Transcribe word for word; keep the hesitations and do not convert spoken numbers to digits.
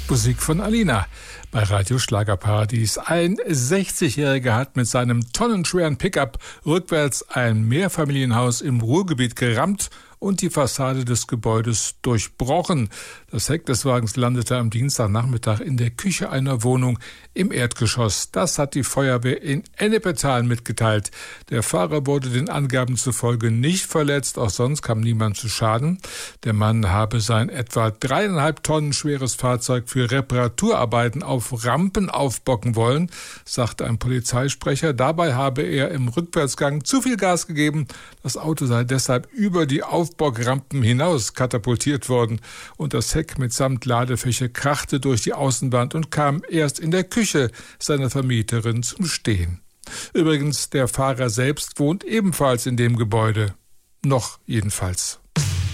Musik von Alina bei Radio Schlagerparadies. Ein sechzigjähriger hat mit seinem tonnenschweren Pickup rückwärts ein Mehrfamilienhaus im Ruhrgebiet gerammt und die Fassade des Gebäudes durchbrochen. Das Heck des Wagens landete am Dienstagnachmittag in der Küche einer Wohnung im Erdgeschoss. Das hat die Feuerwehr in Ennepetal mitgeteilt. Der Fahrer wurde den Angaben zufolge nicht verletzt, auch sonst kam niemand zu Schaden. Der Mann habe sein etwa dreieinhalb Tonnen schweres Fahrzeug für Reparaturarbeiten auf Rampen aufbocken wollen, sagte ein Polizeisprecher. Dabei habe er im Rückwärtsgang zu viel Gas gegeben. Das Auto sei deshalb über die Aufbockrampen hinaus katapultiert worden und das Heck mitsamt Ladefläche krachte durch die Außenwand und kam erst in der Küche seiner Vermieterin zum Stehen. Übrigens, der Fahrer selbst wohnt ebenfalls in dem Gebäude. Noch jedenfalls.